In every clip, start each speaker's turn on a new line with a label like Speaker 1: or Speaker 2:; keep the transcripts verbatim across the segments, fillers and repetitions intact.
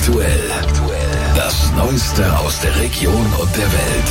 Speaker 1: aktuell. Das Neueste aus der Region und der Welt.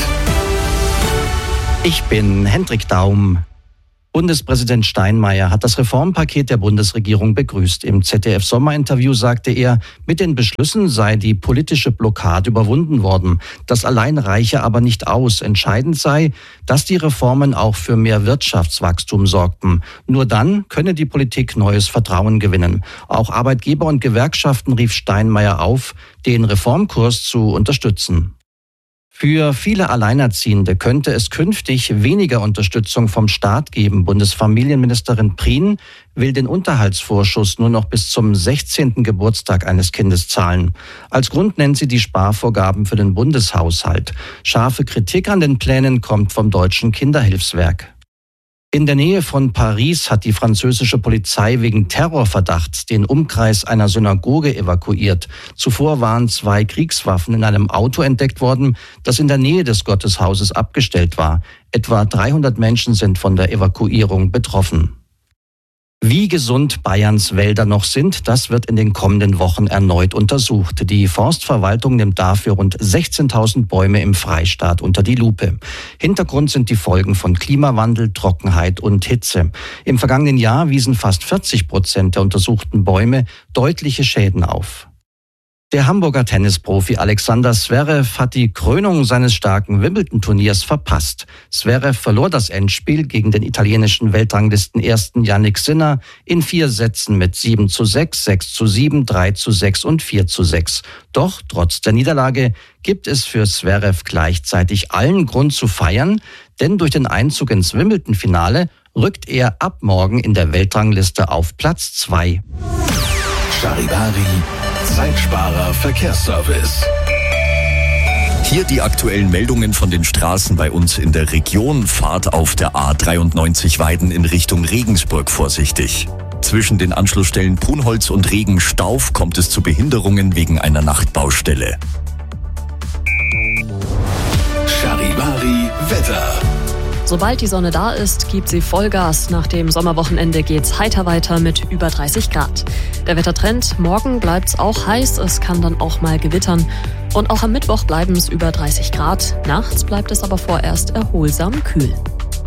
Speaker 2: Ich bin Hendrik Daum. Bundespräsident Steinmeier hat das Reformpaket der Bundesregierung begrüßt. Im Z D F-Sommerinterview sagte er, mit den Beschlüssen sei die politische Blockade überwunden worden. Das allein reiche aber nicht aus. Entscheidend sei, dass die Reformen auch für mehr Wirtschaftswachstum sorgten. Nur dann könne die Politik neues Vertrauen gewinnen. Auch Arbeitgeber und Gewerkschaften rief Steinmeier auf, den Reformkurs zu unterstützen. Für viele Alleinerziehende könnte es künftig weniger Unterstützung vom Staat geben. Bundesfamilienministerin Prien will den Unterhaltsvorschuss nur noch bis zum sechzehnten Geburtstag eines Kindes zahlen. Als Grund nennt sie die Sparvorgaben für den Bundeshaushalt. Scharfe Kritik an den Plänen kommt vom Deutschen Kinderhilfswerk. In der Nähe von Paris hat die französische Polizei wegen Terrorverdachts den Umkreis einer Synagoge evakuiert. Zuvor waren zwei Kriegswaffen in einem Auto entdeckt worden, das in der Nähe des Gotteshauses abgestellt war. Etwa dreihundert Menschen sind von der Evakuierung betroffen. Wie gesund Bayerns Wälder noch sind, das wird in den kommenden Wochen erneut untersucht. Die Forstverwaltung nimmt dafür rund sechzehntausend Bäume im Freistaat unter die Lupe. Hintergrund sind die Folgen von Klimawandel, Trockenheit und Hitze. Im vergangenen Jahr wiesen fast vierzig Prozent der untersuchten Bäume deutliche Schäden auf. Der Hamburger Tennisprofi Alexander Zverev hat die Krönung seines starken Wimbledon-Turniers verpasst. Zverev verlor das Endspiel gegen den italienischen Weltranglistenersten Jannik Sinner in vier Sätzen mit sieben zu sechs, sechs zu sieben, drei zu sechs und vier zu sechs. Doch trotz der Niederlage gibt es für Zverev gleichzeitig allen Grund zu feiern, denn durch den Einzug ins Wimbledon-Finale rückt er ab morgen in der Weltrangliste auf Platz zwei.
Speaker 1: Charivari, Zeitsparer Verkehrsservice.
Speaker 3: Hier die aktuellen Meldungen von den Straßen bei uns in der Region. Fahrt auf der A dreiundneunzig Weiden in Richtung Regensburg vorsichtig. Zwischen den Anschlussstellen Brunholz und Regenstauf kommt es zu Behinderungen wegen einer Nachtbaustelle.
Speaker 1: Charivari Wetter.
Speaker 4: Sobald die Sonne da ist, gibt sie Vollgas. Nach dem Sommerwochenende geht's heiter weiter mit über dreißig Grad. Der Wettertrend: morgen bleibt's auch heiß, es kann dann auch mal gewittern. Und auch am Mittwoch bleiben es über dreißig Grad. Nachts bleibt es aber vorerst erholsam kühl.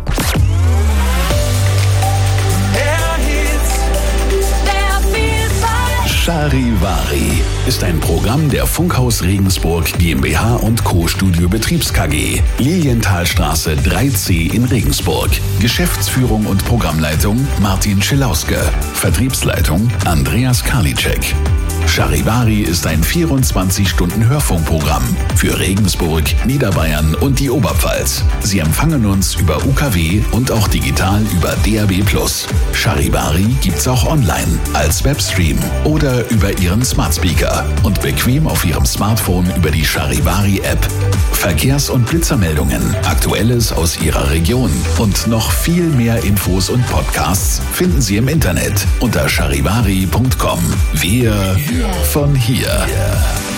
Speaker 1: Charivari ist ein Programm der Funkhaus Regensburg GmbH und Co. Studio Betriebs K G. Lilienthalstraße drei C in Regensburg. Geschäftsführung und Programmleitung Martin Schilauske. Vertriebsleitung Andreas Karliczek. Charivari ist ein vierundzwanzig-Stunden-Hörfunkprogramm für Regensburg, Niederbayern und die Oberpfalz. Sie empfangen uns über U K W und auch digital über D A B plus. Charivari gibt's auch online als Webstream oder über Ihren Smartspeaker und bequem auf Ihrem Smartphone über die Charivari-App. Verkehrs- und Blitzermeldungen, Aktuelles aus Ihrer Region und noch viel mehr Infos und Podcasts finden Sie im Internet unter charivari punkt com. Wir von hier.